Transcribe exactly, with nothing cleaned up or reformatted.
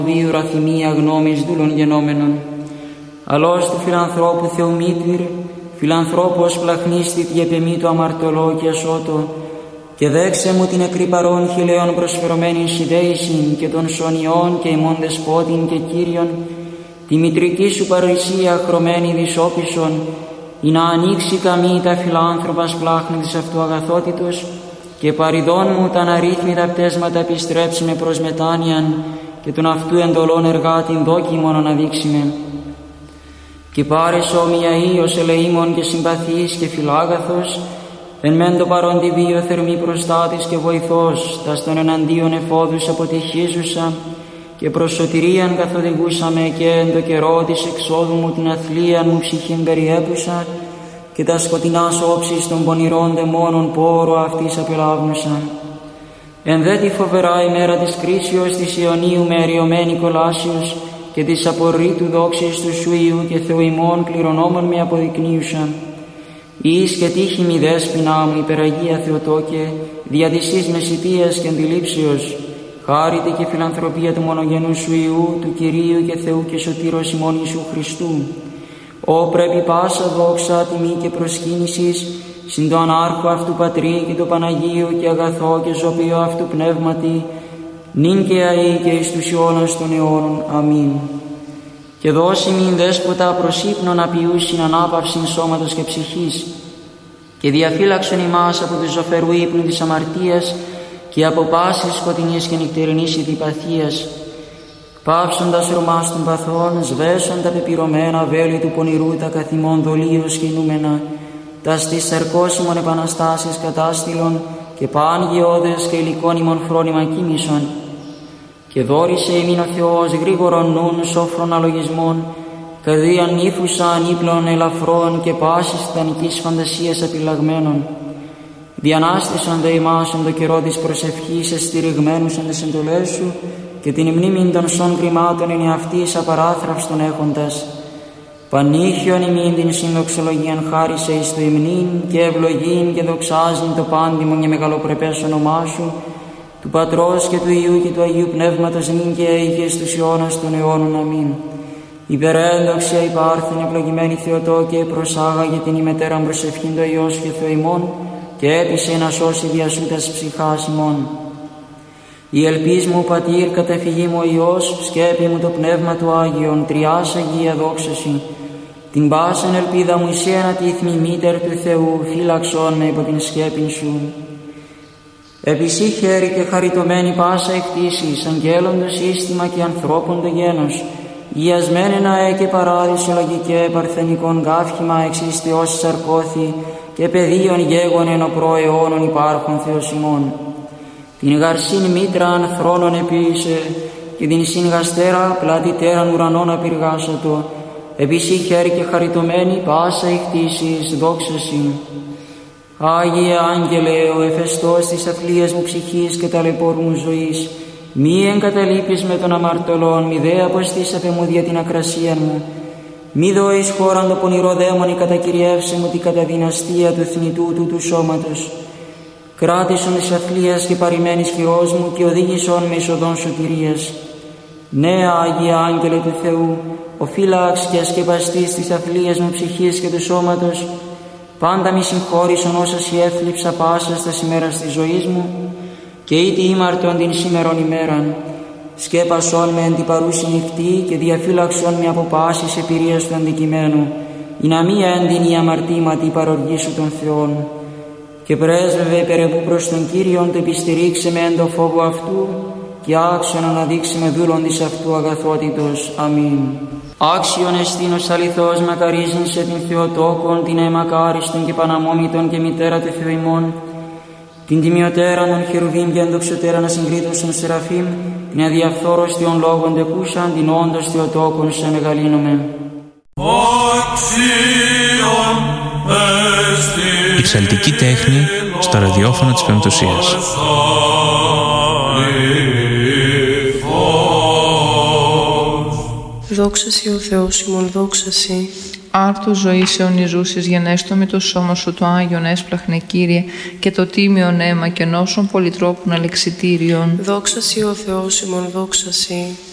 βίου ραθυμία γνώμης δούλων γενόμενων. Αλός του φιλανθρώπου Θεομήτυρ, φιλανθρώπος πλαχνίστη τη επεμή του αμαρτωλό και ασώτο, και δέξε μου την νεκρή παρών χιλέων προσφερωμένην συνδέησιν και των σωνιών και ημών δεσπότην και Κύριον, τη μητρική σου παρουσία χρωμένη δυσόπισον, ή να ανοίξει καμή τα φιλάνθρωπας πλάχνη της αυτού αγαθότητος, και παριδών μου τα αναρρύθμιτα πτέσματα επιστρέψιμε προς μετάνοιαν, και τον αυτού εντολών εργάτην δόκιμον αναδείξιμε. Και πάρες όμοια ίος ελεήμων και συμπαθής και φιλάγαθος, εν μεν το παρόντι βίο θερμή προστάτης και βοηθός, τας των εναντίον εφόδους αποτυχίζουσα, και προς σωτηρίαν καθοδηγούσαμε και εν το καιρό της εξόδου μου την αθλίαν μου ψυχήν περιέπουσα, και τα σκοτεινάς όψεις των πονηρών δαιμόνων πόρο αυτής απελάβνουσα. Εν δε τη φοβερά ημέρα της κρίσεως της Ιωνίου με αριωμένη κολάσιος, και της απορρίτου δόξης του σου Υιού και Θεού ημών κληρονόμων με αποδεικνύουσα. Εις και τύχη μη δέσποινά μου υπεραγία Θεοτόκε, δια της εις μεσητείας και αντιλήψεως, χάρητη και φιλανθρωπία του μονογενού σου Υιού, του Κυρίου και Θεού και Σωτήρος ημών Ιησού Χριστού. Ω πρέπει πάσα δόξα, τιμή και προσκύνησης, συν το ανάρχο αυτού Πατρί και το Παναγίου και αγαθό και ζωπίο αυτού Πνεύματι, νυν και αεί και εις τους αιώνας των αιώνων. Αμήν. Και δώσει μην δέσποτα προς ύπνον απειούσιν ανάπαυσιν σώματος και ψυχής, και διαφύλαξον ημάς από του ζωφερού ύπνου της αμαρτίας και από πάσης σκοτεινής και νυχτερινής ειδηπαθίας, πάυσοντας ρωμάς των παθών, σβέσον τα πεπυρωμένα βέλη του πονηρού τα καθημών δολίως κινούμενα, τα στις σαρκώσιμων επαναστάσεις κατάστηλων και πάνγιώδες και υλικόνιμον φρόνημα κοίμησον. Και δόρισε ημίν ο Θεός γρήγορον νουν σόφρον αλογισμών, καδίαν νύφουσαν ύπλων ελαφρών και πάσης τιτανικής φαντασίας απειλαγμένων. Διανάστησαν δε ημάς εν το καιρό της προσευχής εστηριγμένους εν τις εντολές σου, και την μνήμην των σών κρυμάτων εν εαυτής απαράθραυστον έχοντας. Πανήχιον ημίν την συνδοξολογίαν χάρισε εις το υμνήν και ευλογήν και δοξάζειν το πάντιμον και μεγαλοπρεπές όνομά σου, του Πατρός και του Υιού και του Αγίου Πνεύματος νυν και αεί και στους αιώνας των αιώνων. Αμήν. Υπερέντοξια υπάρχον ευλογημένη Θεοτόκε, προσάγαγε την ημετέραν προσευχήν το Υιός και Θεό ημών, και έπεισε να σώσει δια σου τας ψυχάς ημών. Η ελπίς μου Πατήρ, καταφυγή μου ο Υιός, σκέπη μου το Πνεύμα του Άγιον, τριάς Αγία δόξαση. Την πάσαν ελπίδα μου εισένα τίθμη μήτερ του Θεού, φύλαξον με υπό την σκέπην σου. Επισή χέρι και χαριτωμένη πάσα εκτίσεις, αγγέλων το σύστημα και ανθρώπων το γένος, γιασμένενα ε και παράδεισο λογικέ παρθενικών γάφχημα εξίστεως σαρκώθη, και πεδίων γέγον εν ο προαιώνων υπάρχων Θεός ημών. Την γαρσήν μήτραν θρόνων επίησε, και την συνγαστέρα πλατητέραν ουρανών απειργάσατο, επισή χέρι και χαριτωμένη πάσα εκτίσεις, δόξαση. Άγιε Άγγελε, ο εφεστός της αθλίας μου ψυχής και ταλαιπώρου μου ζωής, μη εγκαταλείπεις με τον αμαρτωλόν, μη δε αποστήσαπε μου δια την ακρασία μου, μη δώεις χώραν το πονηρό δαίμονι κατακυριεύσε μου την καταδυναστία του θνητού του του σώματος. Κράτησον της αθλίας και παρημένης χειρός μου και οδήγησον με εις οδόν σωτηρίας. Ναι, Άγιε Άγγελε του Θεού, ο φύλαξ και ασκεπαστής της αθλίας μου ψυχής και του σώματος, πάντα μη συγχώρησον όσα σοι έθλιψα πάσα στα ημέρας της ζωής μου, και ήτι ήμαρτον την σήμερον ημέραν. Σκέπασον με εν την παρούση νυχτή και διαφύλαξον με από πάσης επηρείας του αντικειμένου, ή να μη έντυνη αμαρτήματι παροργή σου των Θεών. Και πρέσβευε περεπού προς τον Κύριον το επιστηρίξε με εν το φόβο αυτού, και άξιον αναδείξει με δούλον της αυτού αγαθότητος. Αμήν. Άξιον εστίνος αληθώς μακαρίζειν σε την Θεοτόκον, την αιμακάριστον και παναμόμητον και μητέρα του Θεού ημών, την τιμιωτέραν των χερουβίμ και ενδοξωτέραν ασυγκρίτωσον Σεραφείμ, την αδιαφθόρωστιον λόγων τεκούσαν, την όντως Θεοτόκον σε μεγαλύνομαι. Η ψαλτική τέχνη στα ραδιόφωνα της Πεμπτουσίας. Δόξασι ο Θεός ημών, δόξασι. Άρτου ζωής αιωνιζούσης γενέστομη το σώμα σου το Άγιον έσπλαχνε Κύριε, και το τίμιον αίμα και νόσων πολυτρόπων αλεξιτήριον. Δόξασι ο Θεός ημών, δόξασι.